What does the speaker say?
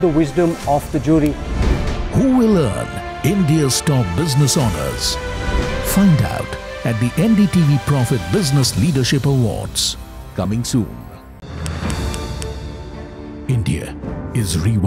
the wisdom of the jury. Who will earn India's top business honors? Find out at the NDTV Profit Business Leadership Awards. Coming soon. India is rewired.